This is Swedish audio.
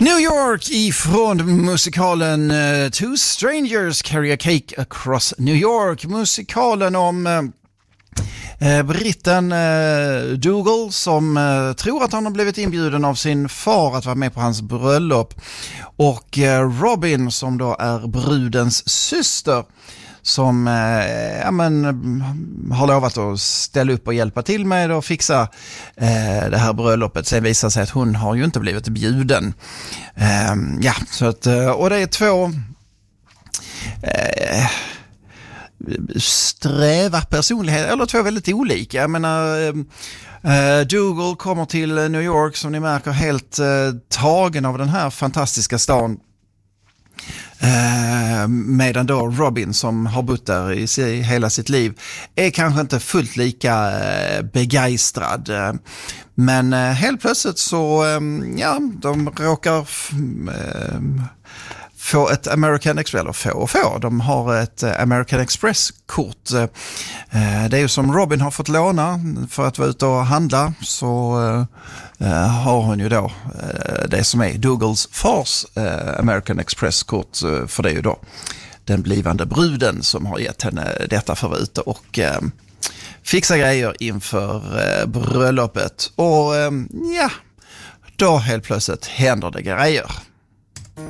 New York ifrån musikalen Two Strangers Carry a Cake Across New York. Musikalen om britten Dougal som tror att han har blivit inbjuden av sin far att vara med på hans bröllop. Och Robin som då är brudens syster som har lovat att ställa upp och hjälpa till med att fixa det här bröllopet. Sen visar sig att hon har ju inte blivit bjuden. Så att, och det är två sträva personligheter, eller två väldigt olika. Jag menar, Dougal kommer till New York som ni märker helt tagen av den här fantastiska stan. Medan då Robin som har bott där i hela sitt liv är kanske inte fullt lika begeistrad. Men helt plötsligt så de råkar få ett American Express, eller de har ett American Express-kort. Det är ju som Robin har fått låna för att vara ute och handla, så har hon ju då det som är Dougals fars American Express-kort, för det är ju då den blivande bruden som har gett henne detta för att vara ute och fixa grejer inför bröllopet. Och då helt plötsligt händer det grejer.